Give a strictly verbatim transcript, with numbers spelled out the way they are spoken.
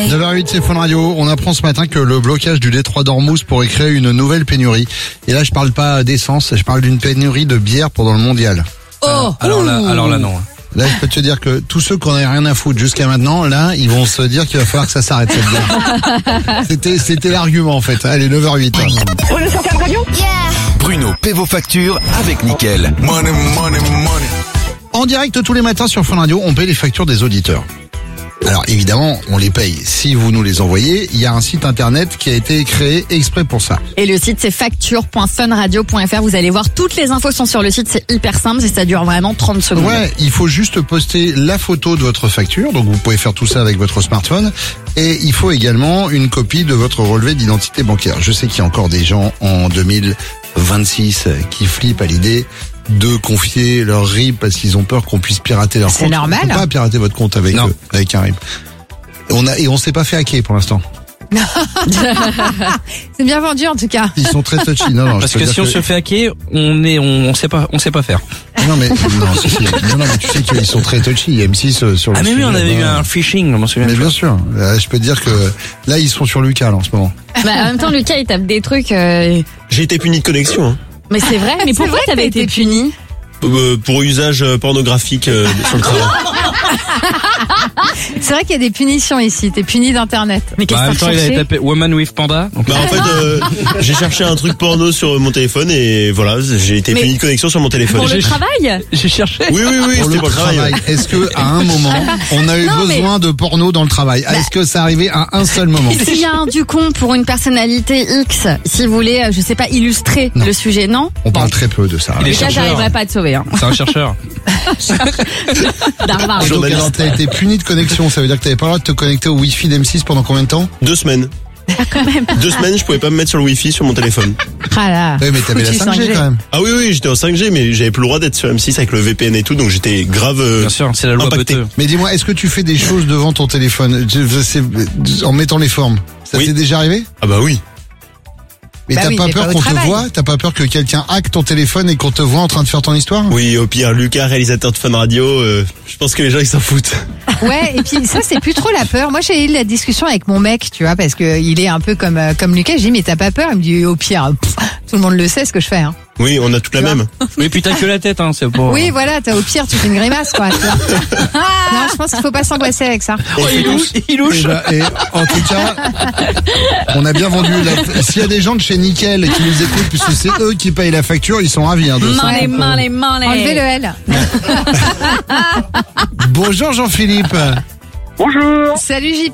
neuf heures huit, c'est Fun Radio. On apprend ce matin que le blocage du détroit d'Ormuz pourrait créer une nouvelle pénurie. Et là, je parle pas d'essence, je parle d'une pénurie de bière pendant le mondial. Oh, alors là, alors là non. Là, je peux te dire que tous ceux qui n'en avaient rien à foutre jusqu'à maintenant, là, ils vont se dire qu'il va falloir que ça s'arrête cette bière. C'était, c'était l'argument en fait. Allez, neuf heures huit. Bruno sur Fun Radio. Bruno paie vos factures avec Nickel. Money, money, money. En direct tous les matins sur Fun Radio, on paye les factures des auditeurs. Alors évidemment, on les paye. Si vous nous les envoyez, il y a un site internet qui a été créé exprès pour ça. Et le site c'est facture point funradio point f r. Vous allez voir, toutes les infos sont sur le site, c'est hyper simple et ça dure vraiment trente secondes. Ouais, il faut juste poster la photo de votre facture, donc vous pouvez faire tout ça avec votre smartphone. Et il faut également une copie de votre relevé d'identité bancaire. Je sais qu'il y a encore des gens en deux mille vingt-six qui flippent à l'idée de confier leur R I B parce qu'ils ont peur qu'on puisse pirater leur C'est compte. normal. On peut pas pirater votre compte avec euh, avec un R I B. On a et on s'est pas fait hacker pour l'instant. C'est bien vendu en tout cas. Ils sont très touchy. Non, non, Parce je peux que dire si on se fait hacker, on est, on, on sait pas, on sait pas faire. Non mais non, si, si. non, non, mais tu sais qu'ils sont très touchy. M six euh, sur le. Ah mais oui, sujet, on avait bah, eu un phishing, je m'en souviens. Mais bien sûr. Là, je peux te dire que là ils sont sur Lucas là, en ce moment. Bah, en même temps, Lucas il tape des trucs. euh, J'ai été puni de connexion hein. Mais c'est vrai. Mais pourquoi vrai que t'avais t'as été été puni? Euh, pour usage euh, pornographique euh, sur le travail. C'est vrai qu'il y a des punitions ici. T'es puni d'internet. Mais qu'est-ce Bah, en que même temps, t'as il avait recherché? tapé Woman with Panda. Donc, Bah en fait, euh, j'ai cherché un truc porno sur mon téléphone et voilà, j'ai été Mais- puni de connexion sur mon téléphone. Pour le J'ai- travail? j'ai cherché. Oui, oui, oui, Pour c'était le pour le travail. travail, est-ce que à un moment on a eu Non, mais- besoin de porno dans le travail? Est-ce que ça arrivait à un seul moment? S'il y a un du con pour une personnalité X, si vous voulez, euh, je sais pas, illustrer Non. le sujet, non? On parle très peu de ça. Il est Lucas, chercheur. j'arriverai pas à te sauver, hein. C'est un chercheur. D'Harvard. Donc Journaliste. alors t'as été puni de connexion, ça veut dire que t'avais pas le droit de te connecter au Wi-Fi d'M six pendant combien de temps? Deux semaines. Deux semaines, je pouvais pas me mettre sur le Wi-Fi sur mon téléphone. Ah là. Oui mais t'avais la Foutu cinq G cinq G. quand même. Ah oui, oui, j'étais en cinq G, mais j'avais plus le droit d'être sur M six avec le V P N et tout, donc j'étais grave euh, Bien sûr, c'est la loi impacté. Peteux. Mais dis-moi, est-ce que tu fais des choses devant ton téléphone je- je sais, en mettant les formes? Ça Oui. t'est déjà arrivé? Ah bah oui. Mais Bah t'as oui, pas mais peur pas au qu'on te travail. voit? T'as pas peur que quelqu'un hack ton téléphone et qu'on te voit en train de faire ton histoire? Oui, au pire, Lucas, réalisateur de Fun Radio, euh, je pense que les gens ils s'en foutent. Ouais, et puis ça c'est plus trop la peur. Moi j'ai eu la discussion avec mon mec, tu vois, parce que il est un peu comme euh, comme Lucas. J'ai dit mais t'as pas peur? Il me dit au pire, pff, tout le monde le sait ce que je fais. Hein. Oui, on a toute la Tu vois. même. Oui, puis t'as que la tête, hein, c'est pas. Oui, voilà, t'as au pire tu fais une grimace quoi. Tu vois. Non, je pense qu'il faut pas s'angoisser avec ça. Oh, il louche, il Et, louche. bah, et en tout cas, on a bien vendu. La... S'il y a des gens de chez Nickel qui nous écoutent, puisque c'est eux qui payent la facture, ils sont ravis. Hein, de ça. Money, money, money. Enlevez le L. Bonjour Jean-Philippe. Bonjour. Salut J P.